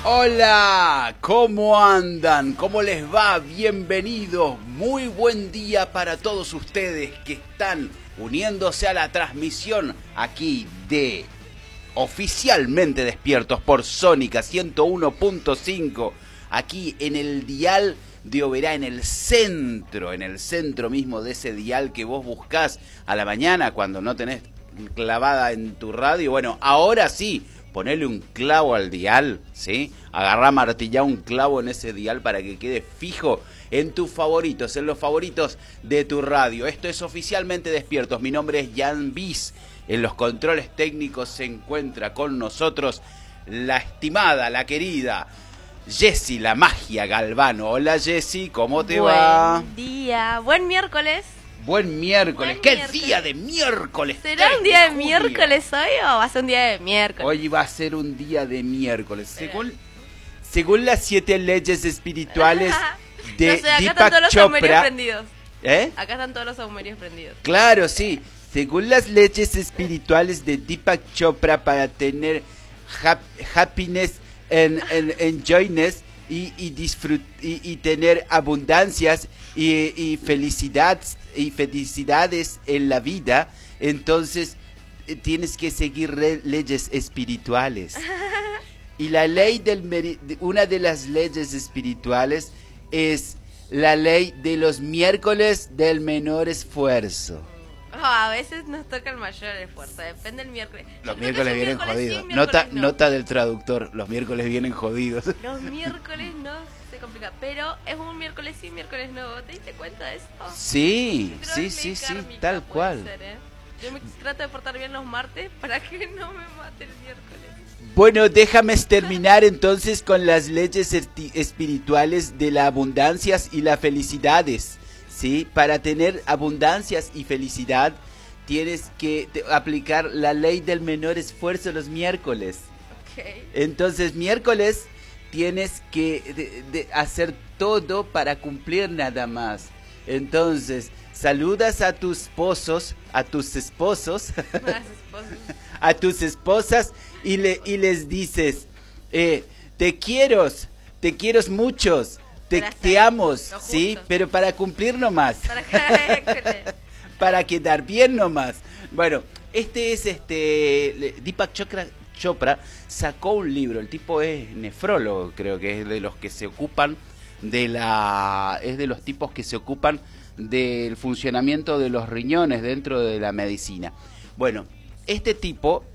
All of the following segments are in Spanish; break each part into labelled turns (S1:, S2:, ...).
S1: Hola, ¿cómo andan? ¿Cómo les va? Bienvenidos. Muy buen día para todos ustedes que están uniéndose a la transmisión aquí de Oficialmente Despiertos por Sónica 101.5, aquí en el dial de Oberá, en el centro mismo de ese dial que vos buscás a la mañana cuando no tenés clavada en tu radio. Bueno, ahora sí, ponele un clavo al dial, ¿sí? Agarrá, martillá un clavo en ese dial para que quede fijo en tus favoritos, en los favoritos de tu radio. Esto es Oficialmente Despiertos. Mi nombre es Jan Bis. En los controles técnicos se encuentra con nosotros la estimada, la querida Jessy, la magia Galvano. Hola Jessy, ¿cómo te va?
S2: Buen día, buen miércoles.
S1: Buen miércoles.
S2: Buen
S1: ¿Qué
S2: miércoles.
S1: día de miércoles?
S2: ¿Será un día de miércoles hoy o va a ser un día de miércoles?
S1: Hoy va a ser un día de miércoles. Según las 7 leyes espirituales de
S2: no sé, acá
S1: Deepak
S2: están todos los saumerios
S1: Chopra.
S2: prendidos.
S1: ¿Eh?
S2: Acá están todos los saumerios prendidos.
S1: Claro, sí. Según las leyes espirituales de Deepak Chopra, para tener happiness and enjoyness y tener abundancias y felicidades en la vida, entonces tienes que seguir leyes espirituales. Y la ley una de las leyes espirituales es la ley de los miércoles del menor esfuerzo.
S2: A veces nos toca el mayor esfuerzo, depende del miércoles.
S1: Los
S2: Yo creo que
S1: miércoles
S2: es un
S1: vienen
S2: miércoles
S1: jodidos.
S2: sí, miércoles no.
S1: Nota del traductor, los miércoles vienen jodidos.
S2: Los miércoles no se complica, pero es un miércoles sí, miércoles no. ¿Te diste cuenta de eso?
S1: Sí,
S2: Creo
S1: sí,
S2: que
S1: sí,
S2: es
S1: sí,
S2: kármica,
S1: tal
S2: puede
S1: cual.
S2: ser, ¿eh? Yo me trato de portar bien los martes para que no me mate el miércoles.
S1: Bueno, déjame terminar entonces con las leyes espirituales de las abundancias y las felicidades, ¿sí? Para tener abundancias y felicidad tienes que aplicar la ley del menor esfuerzo los miércoles.
S2: Okay.
S1: Entonces, miércoles tienes que hacer todo para cumplir nada más. Entonces, saludas a tus esposos, a tus esposas y les dices, te quiero muchos, te amo, ¿sí? Pero para cumplir nomás. Para quedar bien nomás. Bueno, Deepak Chopra sacó un libro. El tipo es nefrólogo, creo que es de los que se ocupan es de los tipos que se ocupan del funcionamiento de los riñones dentro de la medicina. Bueno, este tipo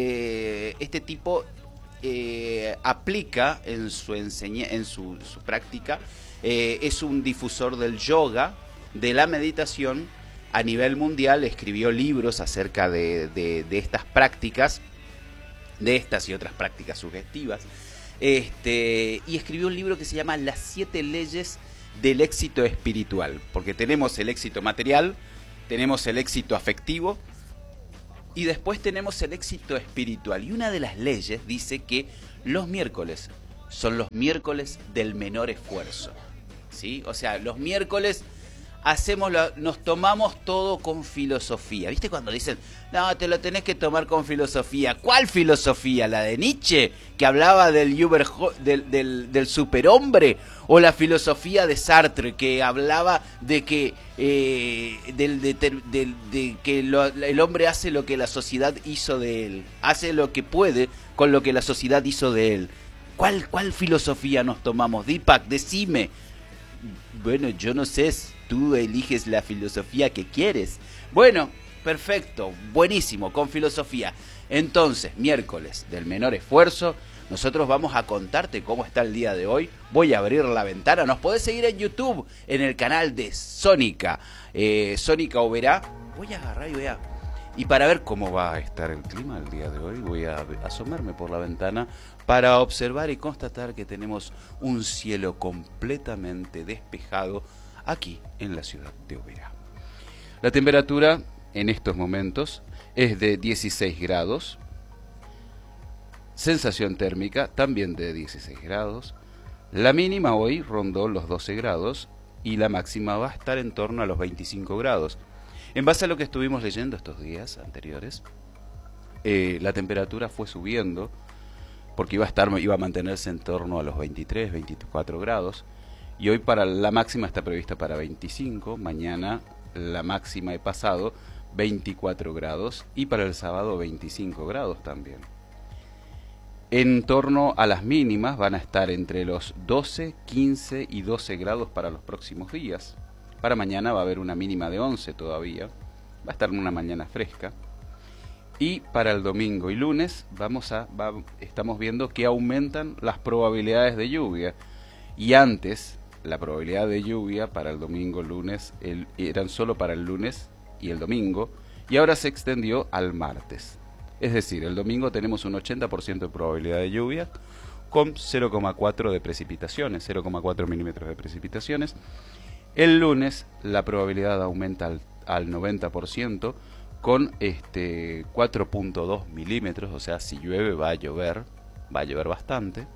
S1: aplica en su práctica, es un difusor del yoga, de la meditación a nivel mundial. Escribió libros acerca de estas prácticas, de estas y otras prácticas sugestivas, y escribió un libro que se llama Las 7 leyes del éxito espiritual, porque tenemos el éxito material, tenemos el éxito afectivo y después tenemos el éxito espiritual. Y una de las leyes dice que los miércoles son los miércoles del menor esfuerzo, ¿sí? O sea, los miércoles nos tomamos todo con filosofía. ¿Viste cuando dicen, no, te lo tenés que tomar con filosofía? ¿Cuál filosofía? ¿La de Nietzsche, que hablaba del superhombre? ¿O la filosofía de Sartre, que hablaba de que el hombre hace lo que la sociedad hizo de él, hace lo que puede con lo que la sociedad hizo de él? ¿Cuál filosofía nos tomamos? Deepak, decime. Bueno, yo no sé, tú eliges la filosofía que quieres. Bueno, perfecto, buenísimo, con filosofía. Entonces, miércoles del menor esfuerzo, nosotros vamos a contarte cómo está el día de hoy. Voy a abrir la ventana. Nos podés seguir en YouTube, en el canal de Sónica, Sónica Oberá. Voy a agarrar y para ver cómo va a estar el clima el día de hoy, voy a asomarme por la ventana para observar y constatar que tenemos un cielo completamente despejado aquí en la ciudad de Oberá. La temperatura en estos momentos es de 16 grados, sensación térmica también de 16 grados, la mínima hoy rondó los 12 grados y la máxima va a estar en torno a los 25 grados. En base a lo que estuvimos leyendo estos días anteriores, la temperatura fue subiendo porque iba a mantenerse en torno a los 23, 24 grados. Y hoy la máxima está prevista para 25, mañana la máxima de pasado 24 grados y para el sábado 25 grados también. En torno a las mínimas van a estar entre los 12, 15 y 12 grados para los próximos días. Para mañana va a haber una mínima de 11 todavía, va a estar una mañana fresca. Y para el domingo y lunes estamos viendo que aumentan las probabilidades de lluvia. Y antes la probabilidad de lluvia para el domingo, lunes, eran solo para el lunes y el domingo, y ahora se extendió al martes. Es decir, el domingo tenemos un 80% de probabilidad de lluvia con 0,4 de precipitaciones, 0,4 milímetros de precipitaciones. El lunes la probabilidad aumenta al 90% con 4.2 milímetros, o sea, si llueve va a llover bastante.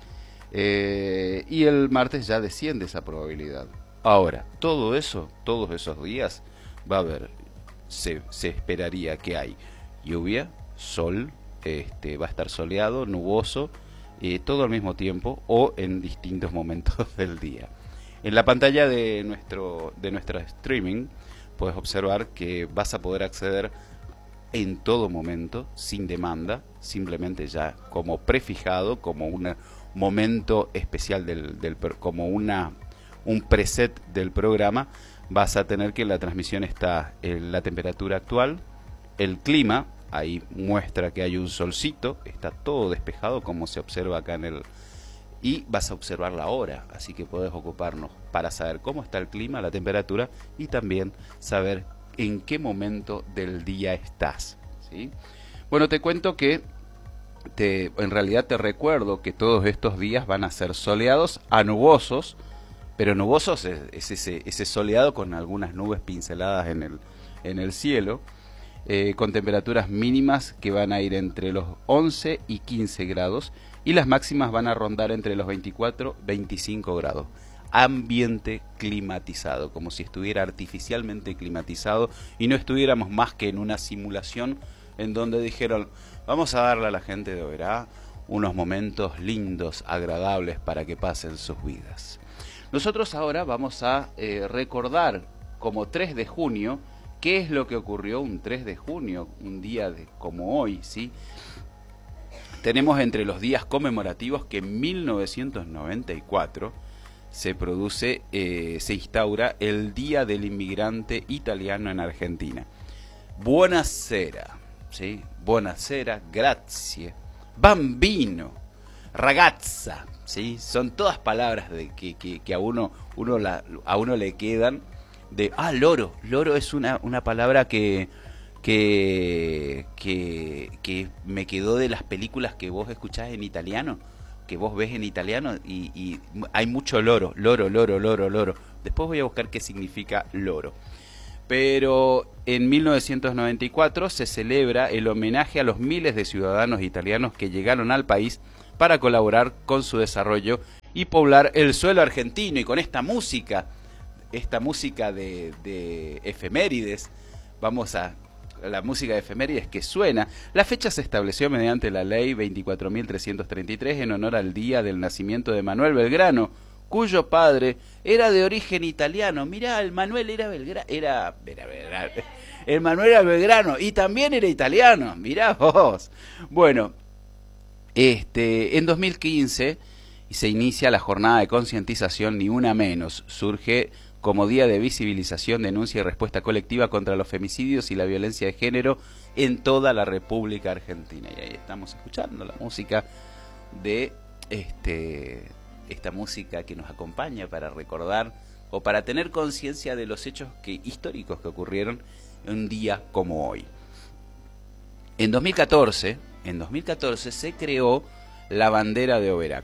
S1: Y el martes ya desciende esa probabilidad. Ahora, todos esos días va a haber, se esperaría que hay lluvia, sol, va a estar soleado, nuboso, todo al mismo tiempo o en distintos momentos del día. En la pantalla de nuestra streaming puedes observar que vas a poder acceder en todo momento, sin demanda, simplemente ya como prefijado, como un momento especial como un preset del programa. Vas a tener que en la transmisión está la temperatura actual, el clima, ahí muestra que hay un solcito, está todo despejado como se observa acá y vas a observar la hora, así que podés ocuparnos para saber cómo está el clima, la temperatura y también saber en qué momento del día estás, ¿sí? Bueno, te cuento que en realidad te recuerdo que todos estos días van a ser soleados a nubosos, pero nubosos es ese soleado con algunas nubes pinceladas en el cielo, con temperaturas mínimas que van a ir entre los 11 y 15 grados y las máximas van a rondar entre los 24 y 25 grados. Ambiente climatizado, como si estuviera artificialmente climatizado y no estuviéramos más que en una simulación en donde dijeron: vamos a darle a la gente de Oberá unos momentos lindos, agradables para que pasen sus vidas. Nosotros ahora vamos a recordar como 3 de junio, qué es lo que ocurrió un 3 de junio, un día como hoy, ¿sí? Tenemos entre los días conmemorativos que en 1994 se instaura el Día del Inmigrante Italiano en Argentina. Buonasera, ¿sí? Buonasera, grazie, bambino, ragazza, ¿sí? Son todas palabras que a uno le quedan de loro. Loro es una palabra que me quedó de las películas que vos escuchás en italiano, que vos ves en italiano y hay mucho loro. Después voy a buscar qué significa loro. Pero en 1994 se celebra el homenaje a los miles de ciudadanos italianos que llegaron al país para colaborar con su desarrollo y poblar el suelo argentino. Y con esta música de efemérides, la música de efemérides que suena. La fecha se estableció mediante la ley 24.333 en honor al día del nacimiento de Manuel Belgrano, cuyo padre era de origen italiano. Mirá, el Manuel era el Manuel era Belgrano y también era italiano. Mirá vos. Bueno, en 2015 se inicia la jornada de concientización Ni Una Menos. Surge como día de visibilización, denuncia y respuesta colectiva contra los femicidios y la violencia de género en toda la República Argentina. Y ahí estamos escuchando la música de esta música que nos acompaña para recordar o para tener conciencia de los hechos históricos que ocurrieron un día como hoy. En 2014 se creó la bandera de Oberá.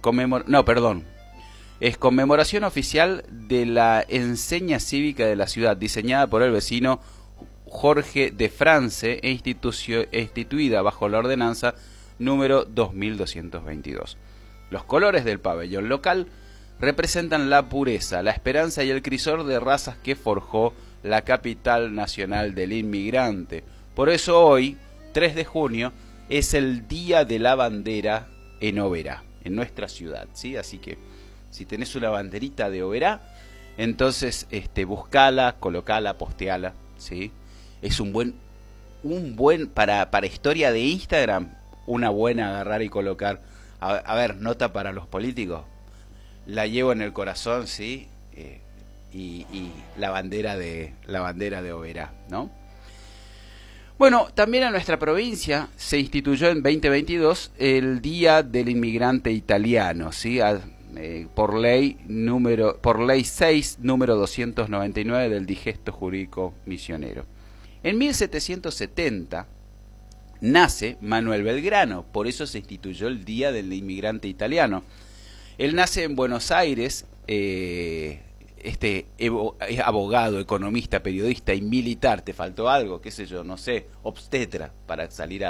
S1: Es conmemoración oficial de la enseña cívica de la ciudad, diseñada por el vecino Jorge de France e instituida bajo la ordenanza número 2222. Los colores del pabellón local representan la pureza, la esperanza y el crisol de razas que forjó la capital nacional del inmigrante. Por eso hoy, 3 de junio, es el Día de la Bandera en Oberá, en nuestra ciudad, ¿sí? Así que si tenés una banderita de Oberá, entonces buscala, colocala, posteala, ¿sí? Es un buen para historia de Instagram, una buena agarrar y colocar. A ver, nota para los políticos, la llevo en el corazón, ¿sí? Y la bandera de Oberá, ¿no? Bueno, también en nuestra provincia se instituyó en 2022 el Día del Inmigrante Italiano, ¿sí? Por ley 6, número 299 del Digesto Jurídico Misionero. En 1770 nace Manuel Belgrano, por eso se instituyó el Día del Inmigrante Italiano. Él nace en Buenos Aires, es abogado, economista, periodista y militar. ¿Te faltó algo? ¿Qué sé yo? No sé, obstetra para salir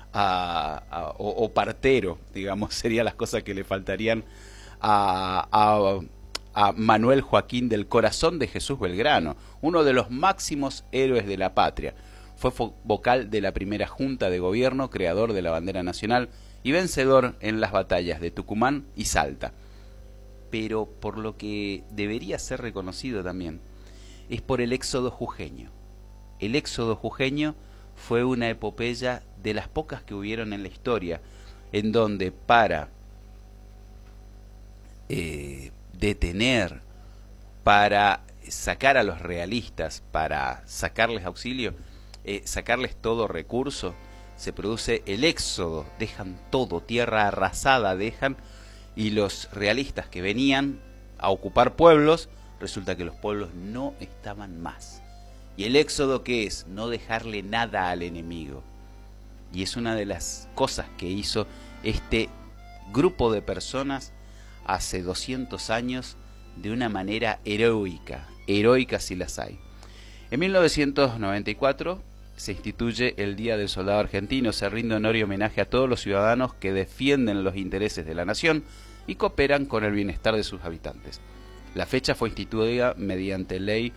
S1: o partero, digamos, serían las cosas que le faltarían a Manuel Joaquín del Corazón de Jesús Belgrano, uno de los máximos héroes de la patria. Fue vocal de la primera Junta de Gobierno, creador de la bandera nacional y vencedor en las batallas de Tucumán y Salta. Pero por lo que debería ser reconocido también, es por el éxodo jujeño. El éxodo jujeño fue una epopeya de las pocas que hubieron en la historia, en donde para detener, para sacar a los realistas, para sacarles auxilio, sacarles todo recurso, se produce el éxodo, dejan todo, tierra arrasada dejan, y los realistas que venían a ocupar pueblos, resulta que los pueblos no estaban más. Y el éxodo, ¿qué es? No dejarle nada al enemigo. Y es una de las cosas que hizo este grupo de personas hace 200 años de una manera heroica si las hay. En 1994 se instituye el Día del Soldado Argentino, se rinde honor y homenaje a todos los ciudadanos que defienden los intereses de la nación y cooperan con el bienestar de sus habitantes. La fecha fue instituida mediante ley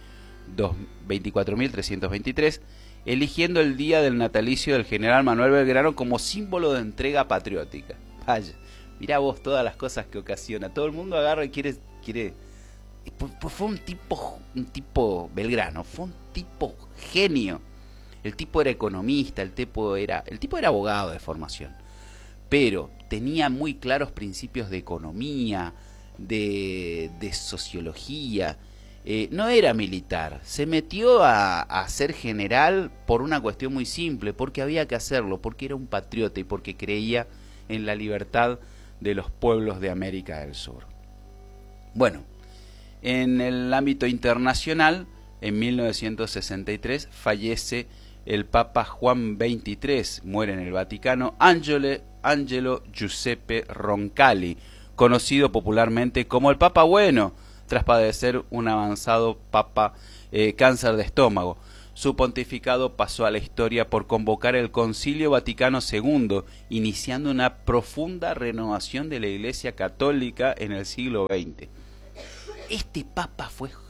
S1: 24.323, eligiendo el día del natalicio del general Manuel Belgrano como símbolo de entrega patriótica. Vaya, mirá vos todas las cosas que ocasiona. Todo el mundo agarra y quiere. Pues fue un tipo Belgrano, fue un tipo genio. El tipo era economista, el tipo era abogado de formación, pero tenía muy claros principios de economía, de sociología. No era militar, se metió a ser general por una cuestión muy simple, porque había que hacerlo, porque era un patriota y porque creía en la libertad de los pueblos de América del Sur. Bueno, en el ámbito internacional, en 1963 fallece el Papa Juan XXIII, muere en el Vaticano Angelo Giuseppe Roncalli, conocido popularmente como el Papa Bueno, tras padecer un avanzado cáncer de estómago. Su pontificado pasó a la historia por convocar el Concilio Vaticano II, iniciando una profunda renovación de la Iglesia Católica en el siglo XX. Este Papa,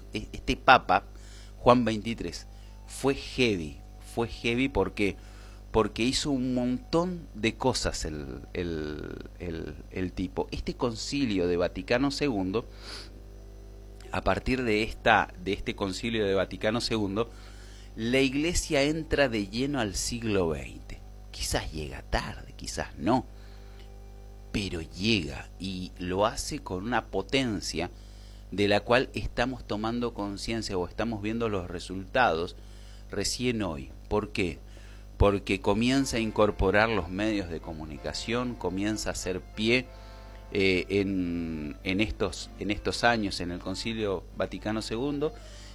S1: Juan XXIII, fue heavy porque hizo un montón de cosas el tipo. Este Concilio de Vaticano II, a partir de este Concilio de Vaticano II, la Iglesia entra de lleno al siglo XX. Quizás llega tarde, quizás no, pero llega y lo hace con una potencia de la cual estamos tomando conciencia o estamos viendo los resultados recién hoy. ¿Por qué? Porque comienza a incorporar los medios de comunicación, comienza a hacer pie en estos años en el Concilio Vaticano II.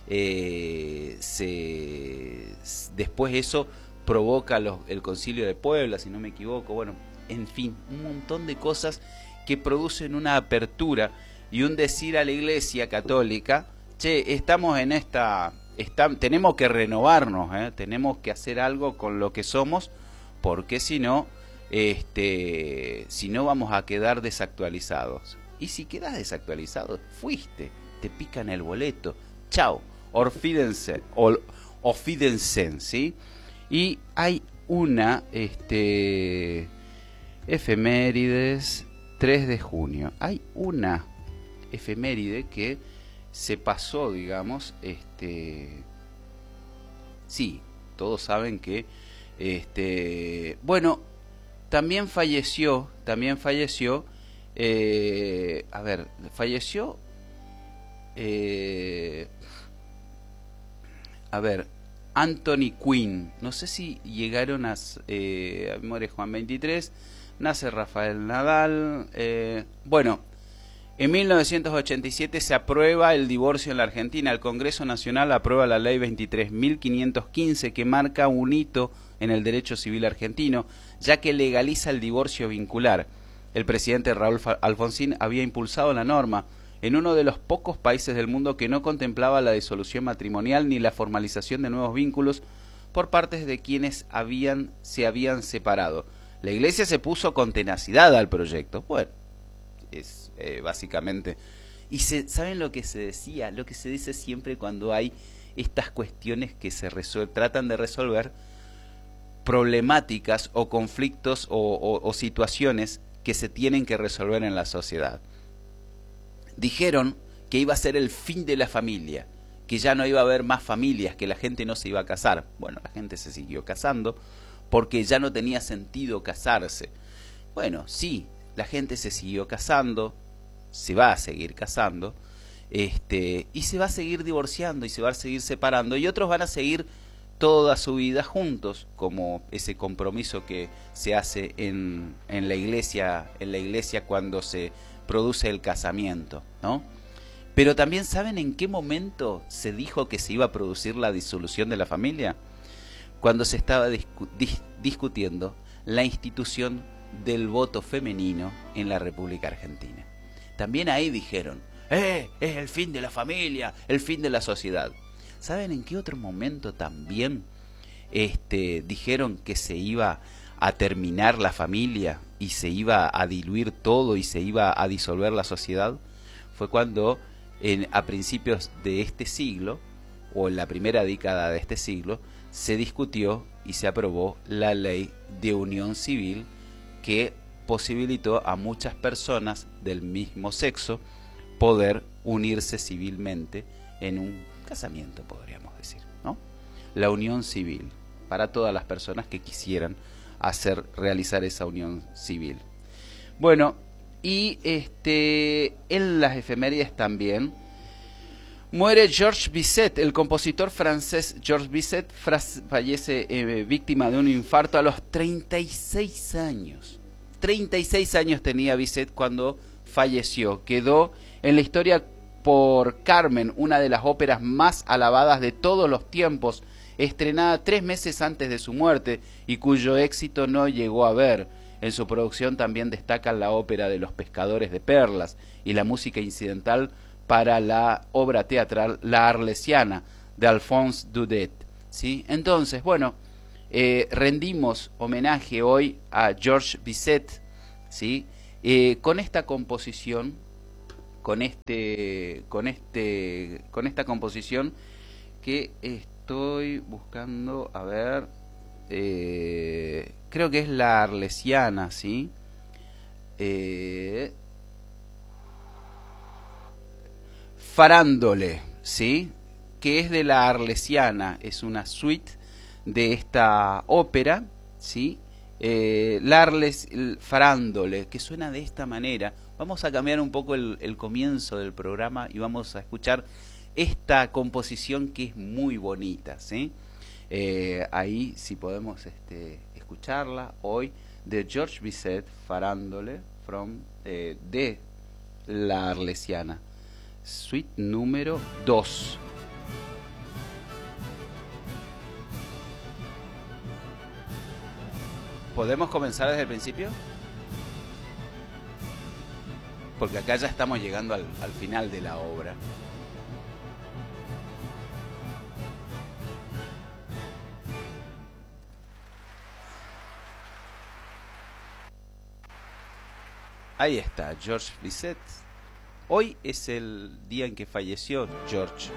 S1: Después eso provoca el Concilio de Puebla, si no me equivoco. Bueno, en fin, un montón de cosas que producen una apertura y un decir a la Iglesia Católica: che, estamos en tenemos que renovarnos, tenemos que hacer algo con lo que somos, porque si no vamos a quedar desactualizados. Y si quedas desactualizado, fuiste, te pican el boleto, chao, ofídense, ¿sí? Y hay una efemérides 3 de junio. Hay una efeméride que se pasó, digamos, sí, todos saben que, bueno, también falleció, falleció, Anthony Quinn. No sé si llegaron a muere Juan 23, nace Rafael Nadal. Bueno, en 1987 se aprueba el divorcio en la Argentina. El Congreso Nacional aprueba la ley 23.515 que marca un hito en el derecho civil argentino, ya que legaliza el divorcio vincular. El presidente Raúl Alfonsín había impulsado la norma en uno de los pocos países del mundo que no contemplaba la disolución matrimonial ni la formalización de nuevos vínculos por partes de quienes se habían separado. La Iglesia se puso con tenacidad al proyecto. Bueno, es básicamente... Y ¿saben lo que se decía? Lo que se dice siempre cuando hay estas cuestiones que se tratan de resolver problemáticas o conflictos o situaciones que se tienen que resolver en la sociedad. Dijeron que iba a ser el fin de la familia, que ya no iba a haber más familias, que la gente no se iba a casar. Bueno, la gente se siguió casando porque ya no tenía sentido casarse. Bueno, sí, la gente se siguió casando, se va a seguir casando, y se va a seguir divorciando y se va a seguir separando, y otros van a seguir toda su vida juntos, como ese compromiso que se hace en la iglesia cuando se produce el casamiento, ¿no? Pero también, ¿saben en qué momento se dijo que se iba a producir la disolución de la familia? Cuando se estaba discutiendo la institución del voto femenino en la República Argentina. También ahí dijeron, es el fin de la familia, el fin de la sociedad. ¿Saben en qué otro momento también dijeron que se iba a terminar la familia y se iba a diluir todo y se iba a disolver la sociedad? Fue cuando a principios de este siglo, o en la primera década de este siglo, se discutió y se aprobó la ley de unión civil que posibilitó a muchas personas del mismo sexo poder unirse civilmente en un casamiento, podríamos decir, ¿no? La unión civil para todas las personas que quisieran realizar esa unión civil. Bueno, y en las efemérides también muere Georges Bizet, el compositor francés. Georges Bizet fallece víctima de un infarto a los 36 años. 36 años tenía Bizet cuando falleció. Quedó en la historia por Carmen, una de las óperas más alabadas de todos los tiempos, estrenada 3 meses antes de su muerte y cuyo éxito no llegó a ver. En su producción también destacan la ópera de los pescadores de perlas y la música incidental para la obra teatral La Arlesiana de Alphonse Daudet, ¿sí? Entonces, bueno, rendimos homenaje hoy a Georges Bizet, ¿sí? Con esta composición, con esta composición que estoy buscando, a ver, creo que es La Arlesiana, ¿sí? Farándole, ¿sí? Que es de La Arlesiana, es una suite de esta ópera, ¿sí? Farándole, que suena de esta manera. Vamos a cambiar un poco el comienzo del programa y vamos a escuchar esta composición que es muy bonita, ¿sí? Ahí si podemos escucharla hoy, de Georges Bizet, Farándole, de La Arlesiana, suite número 2. ¿Podemos comenzar desde el principio? Porque acá ya estamos llegando al final de la obra. Ahí está, Georges Bizet. Hoy es el día en que falleció George.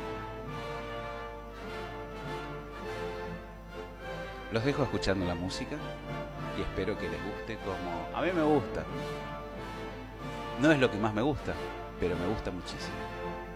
S1: Los dejo escuchando la música y espero que les guste como a mí me gusta. No es lo que más me gusta, pero me gusta muchísimo.